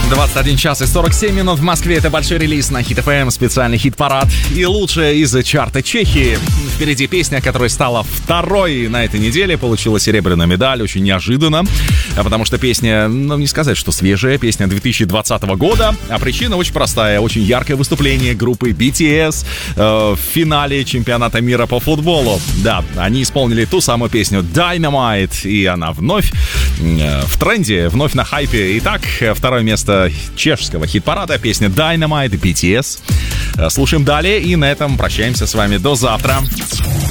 21 час и 47 минут в Москве. Это большой релиз на Hit FM, специальный хит-парад и лучшее из чарта Чехии. Впереди песня, которая стала второй на этой неделе, получила серебряную медаль, очень неожиданно, потому что песня, не сказать, что свежая, песня 2020 года, а причина очень простая, очень яркое выступление группы BTS в финале чемпионата мира по футболу. Да, они исполнили ту самую песню Dynamite, и она вновь в тренде, вновь на хайпе. Итак, второе место чешского хит-парада, песня Dynamite, BTS. Слушаем далее, и на этом прощаемся с вами до завтра.